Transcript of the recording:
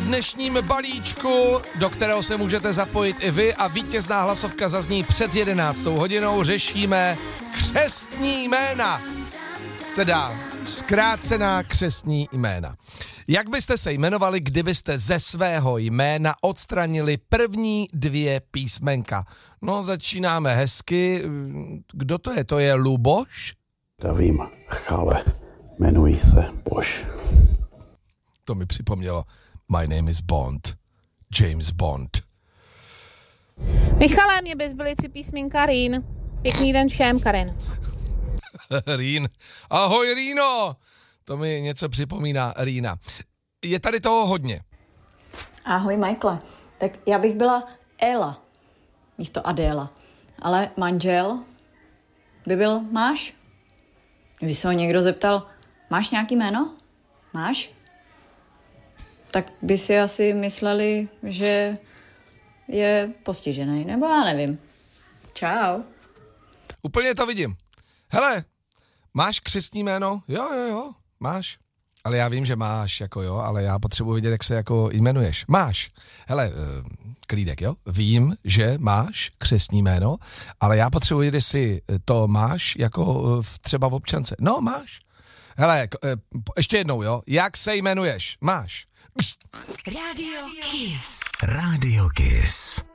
dnešním balíčku, do kterého se můžete zapojit i vy a vítězná hlasovka zazní před 11. hodinou. Řešíme křestní jména, teda zkrácená křestní jména. Jak byste se jmenovali, kdybyste ze svého jména odstranili první 2 písmenka? No, začínáme hezky. Kdo to je? To je Luboš? Zdravím, chale, jmenuji se Bož. To mi připomnělo. My name is Bond. James Bond. Michale, mě by zbyly 3 písmenka Rýn. Pěkný den všem, Karen. Rýn. Ahoj, Rýno. To mi něco připomíná, Rýna. Je tady toho hodně. Ahoj, Michaele. Tak já bych byla Ela místo Adéla. Ale manžel by byl Máš. Kdyby se ho někdo zeptal, máš nějaký jméno? Máš? Tak by si asi mysleli, že je postižený, nebo já nevím. Čau. Úplně to vidím. Hele, máš křestní jméno? Jo, máš. Ale já vím, že máš, jako jo, ale já potřebuji vědět, jak se jako jmenuješ. Máš. Hele, klídek, jo? Vím, že máš křestní jméno, ale já potřebuji vědět, jestli to máš jako třeba v občance. No, máš. Hele, ještě jednou, jo? Jak se jmenuješ? Máš. Radio Kiss. Radio Kiss.